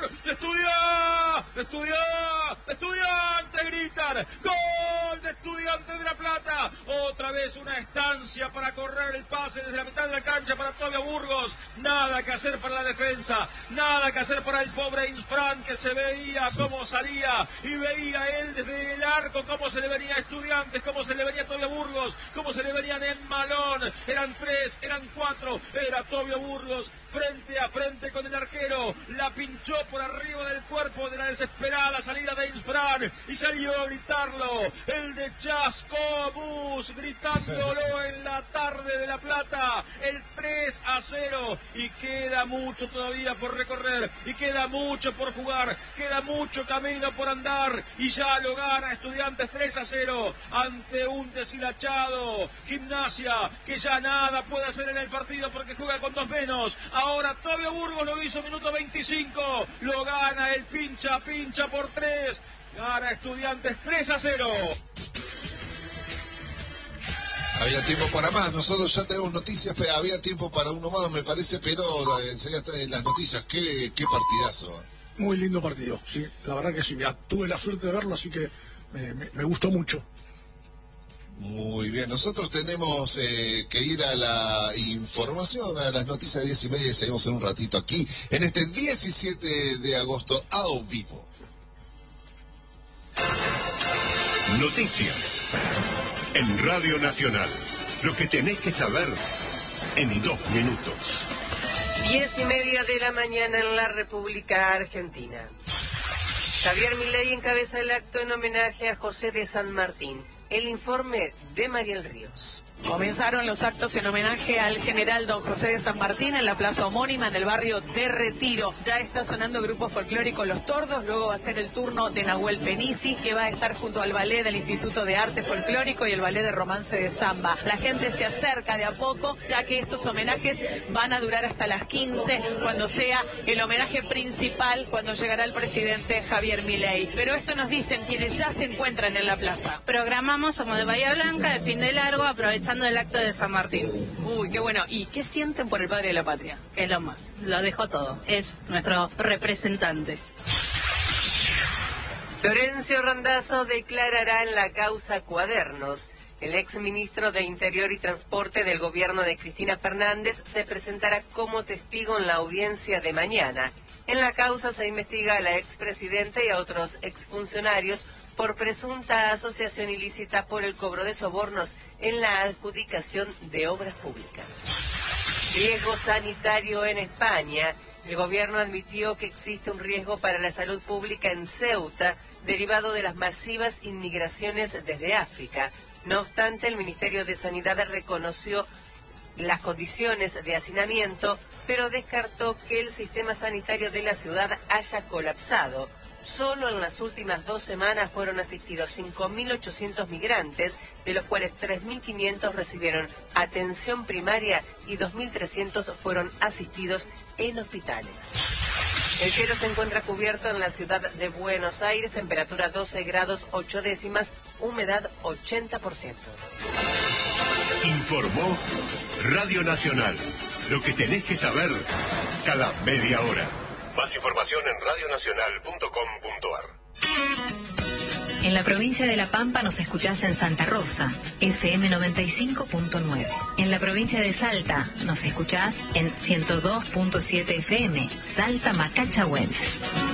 ¡Estudiantes! Gritan. ¡Gol de Estudiantes de La Plata! Otra vez una estancia para correr el pase desde la mitad de la cancha para Tobio Burgos. Nada que hacer para la defensa, nada que hacer para el pobre Insfran, que se veía cómo salía y veía él desde el arco cómo se le venía a Estudiantes, cómo se le venía a Tobio Burgos, cómo se le venían en malón. Eran 3, eran 4, era Tobio Burgos frente a frente con el arquero. La pinchó por arriba del cuerpo de la desesperada salida de Insfran y salió a gritarlo el de Chascomús, gritándolo en la tarde de La Plata, el 3-0, y queda mucho todavía por recorrer, y queda mucho por jugar, queda mucho camino por andar, y ya lo gana Estudiantes 3-0 ante un deshilachado Gimnasia, que ya nada puede hacer en el partido porque juega con 2 menos. Ahora Tobio Burgos lo hizo minuto 25, lo gana el pincha por 3, gana Estudiantes 3-0. Había tiempo para más, nosotros ya tenemos noticias, pero había tiempo para uno más, me parece, pero enseguida las noticias, qué partidazo. Muy lindo partido, sí, la verdad que sí, tuve la suerte de verlo, así que me gustó mucho. Muy bien, nosotros tenemos que ir a la información, a las noticias de 10:30, y seguimos en un ratito aquí, en este 17 de agosto, a vivo. Noticias en Radio Nacional. Lo que tenés que saber en 2 minutos. 10:30 de la mañana en la República Argentina. Javier Milei encabeza el acto en homenaje a José de San Martín. El informe de Mariel Ríos. Comenzaron los actos en homenaje al general don José de San Martín en la plaza homónima en el barrio de Retiro. Ya está sonando el grupo folclórico Los Tordos, luego va a ser el turno de Nahuel Penisi, que va a estar junto al ballet del Instituto de Arte Folclórico y el ballet de Romance de Samba. La gente se acerca de a poco, ya que estos homenajes van a durar hasta las 15, cuando sea el homenaje principal, cuando llegará el presidente Javier Milei. Pero esto nos dicen quienes ya se encuentran en la plaza. Programamos, somos de Bahía Blanca, de Fin de Largo, aprovechando el acto de San Martín. Uy, qué bueno. ¿Y qué sienten por el padre de la patria? Que es lo más. Lo dejó todo. Es nuestro representante. Florencio Randazzo declarará en la causa Cuadernos. El exministro de Interior y Transporte del gobierno de Cristina Fernández se presentará como testigo en la audiencia de mañana. En la causa se investiga a la expresidenta y a otros exfuncionarios por presunta asociación ilícita por el cobro de sobornos en la adjudicación de obras públicas. Riesgo sanitario en España. El gobierno admitió que existe un riesgo para la salud pública en Ceuta, derivado de las masivas inmigraciones desde África. No obstante, el Ministerio de Sanidad reconoció las condiciones de hacinamiento, pero descartó que el sistema sanitario de la ciudad haya colapsado. Solo en las últimas 2 semanas fueron asistidos 5.800 migrantes, de los cuales 3.500 recibieron atención primaria y 2.300 fueron asistidos en hospitales. El cielo se encuentra cubierto en la ciudad de Buenos Aires, temperatura 12 grados 8 décimas, humedad 80%. Informó Radio Nacional. Lo que tenés que saber cada media hora. Más información en radionacional.com.ar. En la provincia de La Pampa nos escuchás en Santa Rosa, FM 95.9. En la provincia de Salta nos escuchás en 102.7 FM, Salta Macacha Güemes.